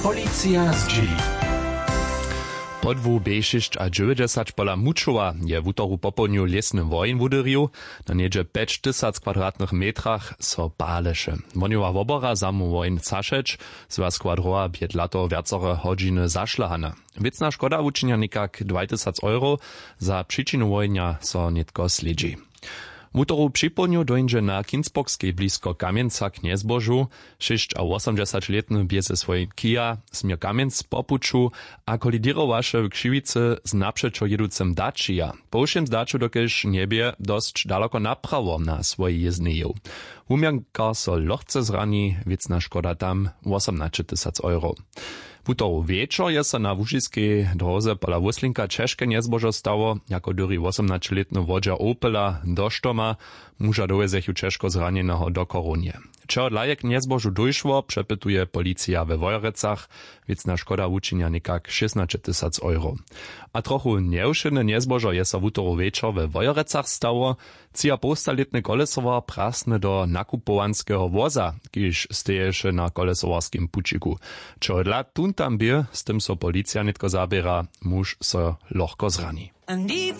Policja z G. Podwu B6 pola Mučova je w utoru popołudniu lesny wojen wudyrju, na niedzie 5000 kwadratnych metrach so paleše. Woniowa wobora zamu wojen cašeć, sva skwadroa biedlato wiacore hodziny zašlahana. Wiecna škoda učinia nikak 2000 euro, za przyczynu wojenia so nitko slidzi. W utoru przypomniu dojdzie na Kinsbockskiej blisko Kamieńca k Niezbożu, 6-80-letny bierze swój Kia, smie Kamienc popuczu, a kolidirowaše w Krzywicy z naprzeczo jedúcym Dacia. Po ušiem zdaču dokež niebie dość daleko naprawo na swojej jezdneju. Umianka so lochce zrani, wiecna škoda tam 18 000 euro. W utoru wieczor je so na łužiskej drodze pola Wuslinka Češke Niezbožo stało, jako dyri 18-letny wodzia Opela do štoma, muža dovezechu Češko zraneného do korunie. Čo lajek Niezbožu dojšło, przepytuje policja we Wojerecach, wiecna škoda učinia nikak 16 000 euro. A trochu neušene Niezbožo je so w utoru wieczor we Wojerecach stało, cija postaletny kolesovar prasne do nakupowanskiego woza, kiž steješe na kolesovarskim pučiku. Čo dla tam bie, z tym so policja nitko zabiera, muž so lohko zrani.